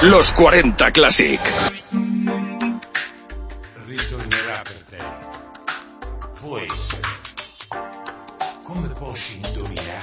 Los 40 Classic. Ritornerà per te. Può essere. Come posso indovinare?